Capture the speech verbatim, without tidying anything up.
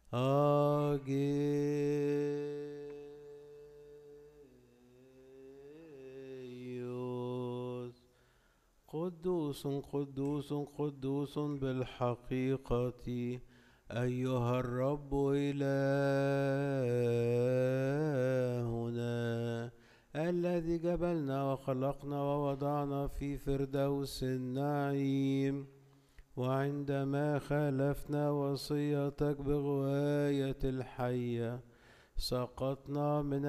أجيوس. قدوس قدوس قدوس بالحقيقة أيها الرب إلهنا، الذي جبلنا وخلقنا ووضعنا في فردوس النعيم، وعندما خالفنا وصيتك بغواية الحية سقطنا من